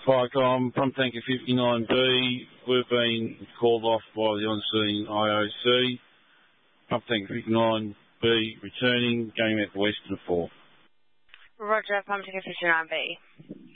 Firecom, Pump Tanker 59B, we've been called off by the on-scene IOC. Pump Tanker 59B returning, going out the western 4. Roger, Pump Tanker 59B.